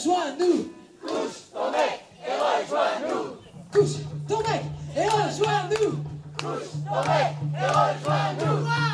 rejoins-nous. Couche ton mec et rejoins-nous. Couche ton mec et rejoins-nous. Couche ton mec et rejoins-nous.